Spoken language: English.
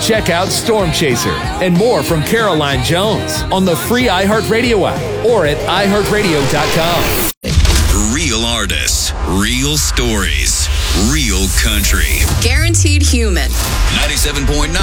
Check out Storm Chaser and more from Caroline Jones on the free iHeartRadio app or at iHeartRadio.com. Real artists, real stories, real country. Guaranteed human. 97.9